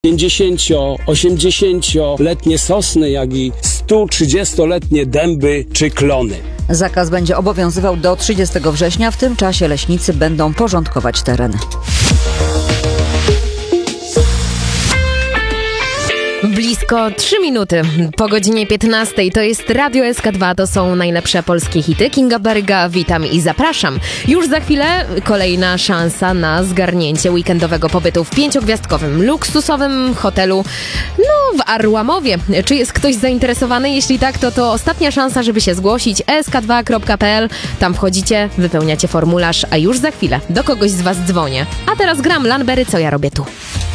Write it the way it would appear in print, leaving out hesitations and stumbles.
50-80-letnie sosny, jak i 130-letnie dęby czy klony. Zakaz będzie obowiązywał do 30 września. W tym czasie leśnicy będą porządkować tereny. Blisko 3 minuty po godzinie 15. To jest Radio SK2, to są najlepsze polskie hity. Kinga Baryga, witam i zapraszam. Już za chwilę kolejna szansa na zgarnięcie weekendowego pobytu w 5-gwiazdkowym, luksusowym hotelu w Arłamowie. Czy jest ktoś zainteresowany? Jeśli tak, to ostatnia szansa, żeby się zgłosić. sk2.pl, tam wchodzicie, wypełniacie formularz, a już za chwilę do kogoś z was dzwonię. A teraz gram Lanbery, co ja robię tu.